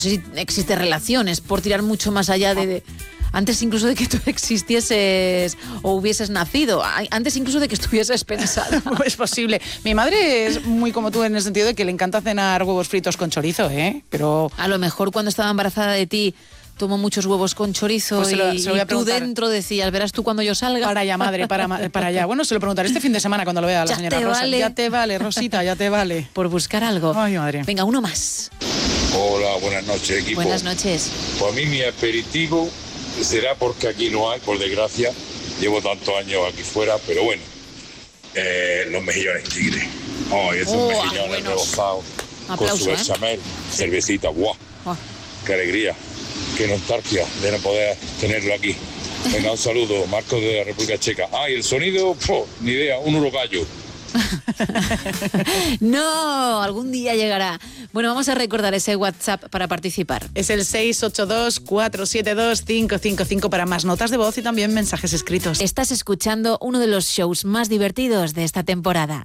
sé si existe relaciones, por tirar mucho más allá de antes incluso de que tú existieses o hubieses nacido, antes incluso de que estuvieses pensada. Es posible. Mi madre es muy como tú en el sentido de que le encanta cenar huevos fritos con chorizo, pero a lo mejor cuando estaba embarazada de ti tomó muchos huevos con chorizo, pues se lo voy a tú dentro decías, verás tú cuando yo salga. Para allá, madre, para allá. Bueno, se lo preguntaré este fin de semana cuando lo vea a la señora Rosa. Vale. Ya te vale, Rosita, ya te vale. Por buscar algo. Ay, madre. Venga, uno más. Hola, buenas noches, equipo. Buenas noches. Pues a mí mi aperitivo será porque aquí no hay, por desgracia. Llevo tantos años aquí fuera, pero bueno. Los mejillones tigre. Esos mejillones rebozados con su bechamel, cervecita. ¡Guau! ¡Qué alegría! ¡Qué nostalgia de no poder tenerlo aquí! Venga, un saludo, Marcos de la República Checa. Y el sonido, ni idea, un urogallo. No, algún día llegará. Bueno, vamos a recordar ese WhatsApp para participar. Es el 682-472-555 para más notas de voz y también mensajes escritos. Estás escuchando uno de los shows más divertidos de esta temporada.